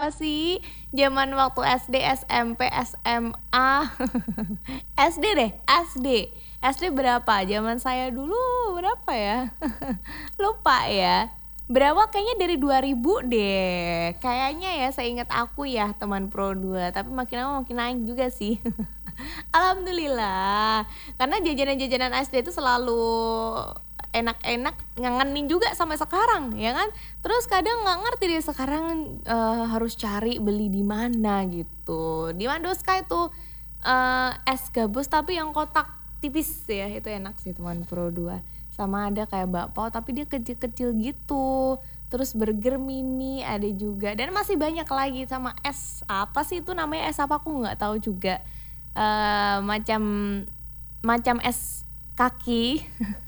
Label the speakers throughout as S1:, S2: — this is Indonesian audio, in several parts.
S1: berapa sih zaman waktu SD, SMP, SMA? SD deh, SD berapa? Zaman saya dulu berapa ya? Lupa ya. Berapa, kayaknya dari 2000 deh. Kayaknya ya, saya ingat aku ya teman Pro 2. Tapi makin lama makin naik juga sih. Alhamdulillah. Karena jajanan-jajanan SD itu selalu enak-enak, ngangenin juga sampai sekarang ya kan. Terus kadang nggak ngerti deh sekarang harus cari beli di mana gitu. Di Mandoska itu es gabus tapi yang kotak tipis ya, itu enak sih teman Pro 2. Sama ada kayak bakpao tapi dia kecil-kecil gitu. Terus burger mini ada juga, dan masih banyak lagi. Sama es apa sih itu namanya, es apa aku nggak tahu juga. Macam es kaki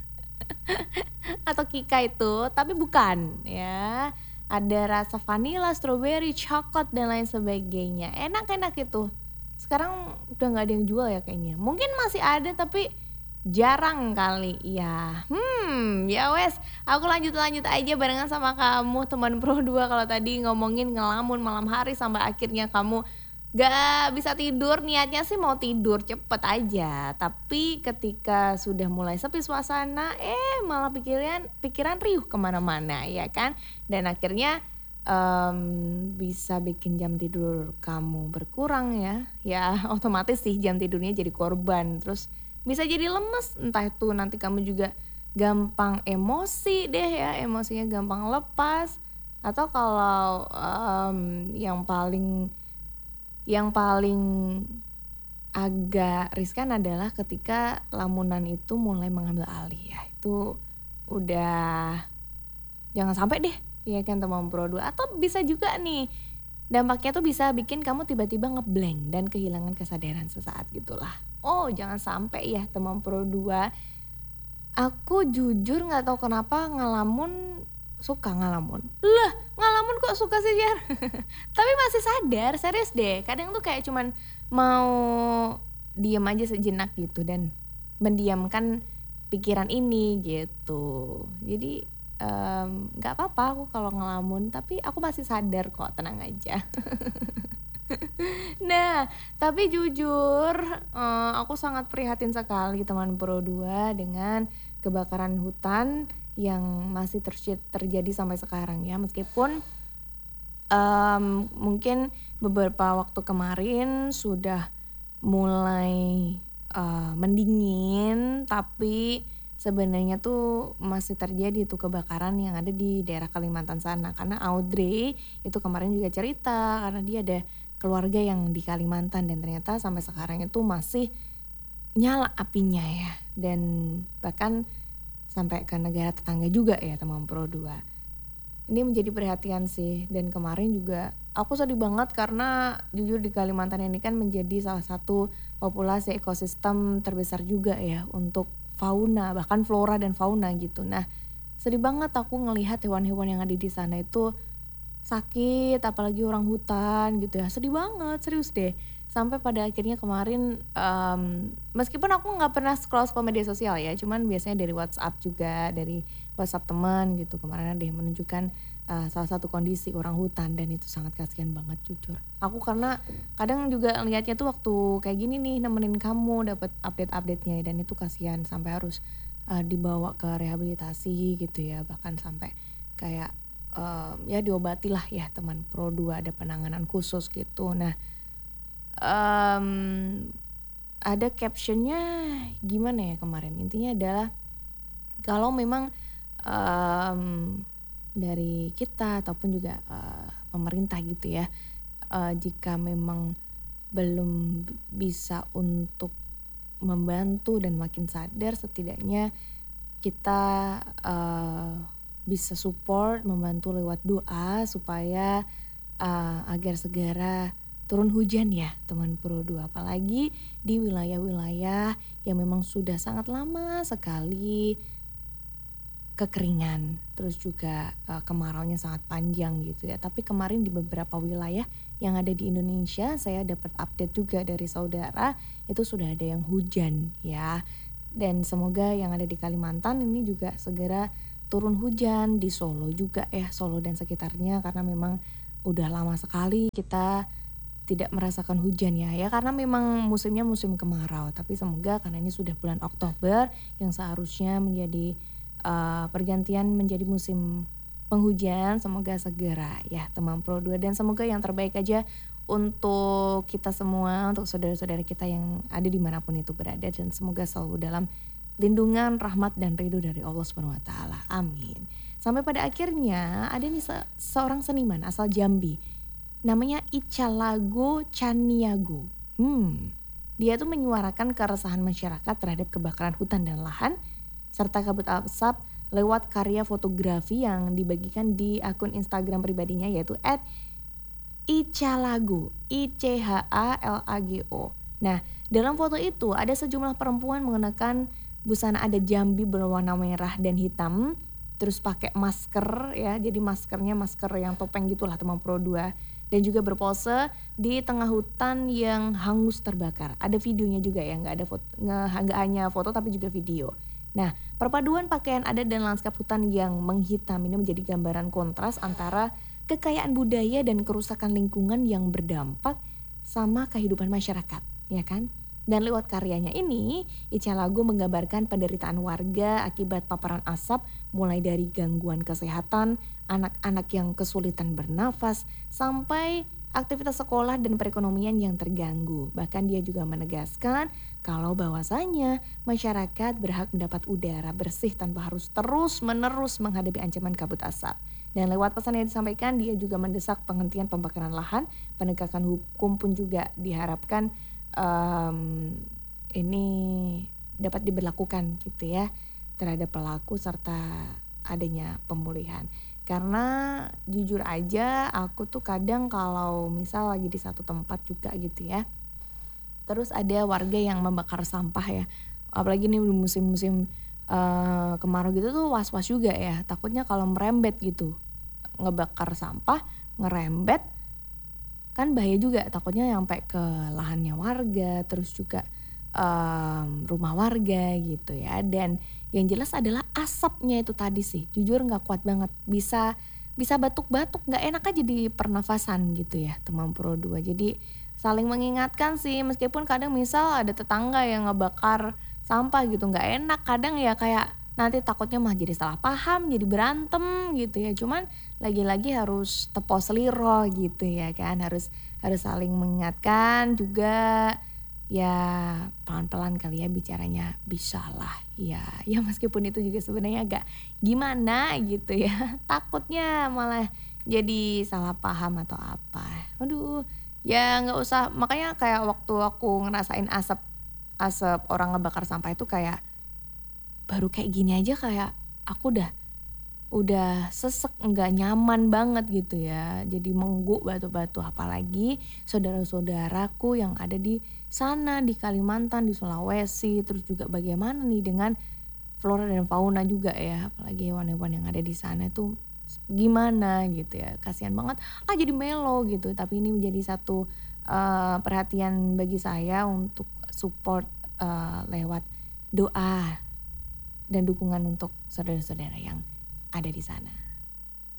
S1: atau kika itu, tapi bukan ya. Ada rasa vanilla, strawberry, coklat dan lain sebagainya. Enak-enak itu. Sekarang udah nggak ada yang jual ya kayaknya. Mungkin masih ada tapi jarang kali ya. Ya wes, aku lanjut aja barengan sama kamu teman Pro 2. Kalau tadi ngomongin ngelamun malam hari sampai akhirnya kamu gak bisa tidur, niatnya sih mau tidur cepet aja, tapi ketika sudah mulai sepi suasana, malah pikiran riuh kemana-mana ya kan. Dan akhirnya bisa bikin jam tidur kamu berkurang ya otomatis sih jam tidurnya jadi korban. Terus bisa jadi lemes, entah itu nanti kamu juga gampang emosi deh ya, emosinya gampang lepas. Atau kalau yang paling agak riskan adalah ketika lamunan itu mulai mengambil alih ya. Itu udah jangan sampai deh ya kan teman Pro 2. Atau bisa juga nih dampaknya tuh bisa bikin kamu tiba-tiba ngeblank dan kehilangan kesadaran sesaat gitulah. Jangan sampai ya teman Pro 2. Aku jujur gak tahu kenapa suka ngalamun. Ngalamun kok suka sih Jar? Tapi masih sadar, serius deh. Kadang tuh kayak cuman mau diem aja sejenak gitu dan mendiamkan pikiran ini gitu. Jadi gak apa-apa aku kalau ngelamun, tapi aku masih sadar kok, tenang aja. Nah, tapi jujur aku sangat prihatin sekali teman Pro 2 dengan kebakaran hutan yang masih terjadi sampai sekarang ya. Meskipun mungkin beberapa waktu kemarin sudah mulai mendingin, tapi sebenarnya tuh masih terjadi tuh kebakaran yang ada di daerah Kalimantan sana. Karena Audrey itu kemarin juga cerita karena dia ada keluarga yang di Kalimantan dan ternyata sampai sekarang itu masih nyala apinya ya. Dan bahkan sampai ke negara tetangga juga ya teman Pro 2. Ini menjadi perhatian sih. Dan kemarin juga aku sedih banget karena jujur di Kalimantan ini kan menjadi salah satu populasi ekosistem terbesar juga ya untuk fauna, bahkan flora dan fauna gitu. Nah sedih banget aku ngelihat hewan-hewan yang ada di sana itu sakit, apalagi orang hutan gitu ya. Sedih banget, serius deh. Sampai pada akhirnya kemarin meskipun aku gak pernah scroll media sosial ya, cuman biasanya dari WhatsApp juga, dari WhatsApp teman gitu. Kemarin ada yang menunjukkan salah satu kondisi orang hutan dan itu sangat kasihan banget jujur. Aku karena kadang juga lihatnya tuh waktu kayak gini nih nemenin kamu dapat update-update-nya dan itu kasihan sampai harus dibawa ke rehabilitasi gitu ya. Bahkan sampai kayak ya diobati lah ya teman Pro 2, ada penanganan khusus gitu. Nah ada captionnya gimana ya kemarin, intinya adalah kalau memang dari kita ataupun juga pemerintah gitu ya, jika memang belum bisa untuk membantu dan makin sadar, setidaknya kita bisa support, membantu lewat doa supaya agar segera turun hujan ya teman Pro 2, apalagi di wilayah-wilayah yang memang sudah sangat lama sekali kekeringan, terus juga kemaraunya sangat panjang gitu ya. Tapi kemarin di beberapa wilayah yang ada di Indonesia saya dapat update juga dari saudara itu sudah ada yang hujan ya. Dan semoga yang ada di Kalimantan ini juga segera turun hujan, di Solo juga ya, Solo dan sekitarnya, karena memang udah lama sekali kita tidak merasakan hujan ya karena memang musimnya musim kemarau. Tapi semoga karena ini sudah bulan Oktober yang seharusnya menjadi pergantian menjadi musim penghujan, semoga segera ya teman Pro 2 dan semoga yang terbaik aja untuk kita semua, untuk saudara-saudara kita yang ada dimanapun itu berada dan semoga selalu dalam lindungan, rahmat dan ridho dari Allah Subhanahu Wa Taala. Amin. Sampai pada akhirnya ada nih seorang seniman asal Jambi, namanya Icalago Caniago. Dia tuh menyuarakan keresahan masyarakat terhadap kebakaran hutan dan lahan serta kabut asap lewat karya fotografi yang dibagikan di akun Instagram pribadinya yaitu @Icalago, ICHALAGO. Nah, dalam foto itu ada sejumlah perempuan mengenakan busana adat Jambi berwarna merah dan hitam, terus pakai masker ya, jadi maskernya masker yang topeng gitulah teman Pro 2. Dan juga berpose di tengah hutan yang hangus terbakar. Ada videonya juga ya, nggak hanya foto tapi juga video. Nah, perpaduan pakaian adat dan lanskap hutan yang menghitam ini menjadi gambaran kontras antara kekayaan budaya dan kerusakan lingkungan yang berdampak sama kehidupan masyarakat, ya kan? Dan lewat karyanya ini, Icalago menggambarkan penderitaan warga akibat paparan asap mulai dari gangguan kesehatan, anak-anak yang kesulitan bernafas, sampai aktivitas sekolah dan perekonomian yang terganggu. Bahkan dia juga menegaskan kalau bahwasanya masyarakat berhak mendapat udara bersih tanpa harus terus-menerus menghadapi ancaman kabut asap. Dan lewat pesan yang disampaikan, dia juga mendesak penghentian pembakaran lahan, penegakan hukum pun juga diharapkan ini dapat diberlakukan gitu ya terhadap pelaku serta adanya pemulihan. Karena jujur aja aku tuh kadang kalau misal lagi di satu tempat juga gitu ya, terus ada warga yang membakar sampah ya, apalagi nih di musim-musim kemarau gitu tuh was-was juga ya, takutnya kalau merembet gitu, ngebakar sampah ngerembet kan bahaya juga, takutnya sampai ke lahannya warga, terus juga rumah warga gitu ya. Dan yang jelas adalah asapnya itu tadi sih, jujur nggak kuat banget, bisa batuk-batuk, nggak enak aja di pernafasan gitu ya teman Pro 2. Jadi saling mengingatkan sih, meskipun kadang misal ada tetangga yang ngebakar sampah gitu nggak enak, kadang ya kayak nanti takutnya mah jadi salah paham, jadi berantem gitu ya. Cuman lagi-lagi harus tepo seliro gitu ya kan, harus saling mengingatkan juga ya, pelan-pelan kali ya bicaranya, bisalah ya meskipun itu juga sebenarnya agak gimana gitu ya, takutnya malah jadi salah paham atau apa. Aduh ya nggak usah, makanya kayak waktu aku ngerasain asap orang ngebakar sampah itu kayak baru kayak gini aja kayak aku udah sesek, nggak nyaman banget gitu ya. Jadi mengguk batu-batu, apalagi saudara-saudaraku yang ada di sana, di Kalimantan, di Sulawesi, terus juga bagaimana nih dengan flora dan fauna juga ya, apalagi hewan-hewan yang ada di sana tuh gimana gitu ya, kasihan banget. Jadi melo gitu, tapi ini menjadi satu perhatian bagi saya untuk support lewat doa dan dukungan untuk saudara-saudara yang ada di sana.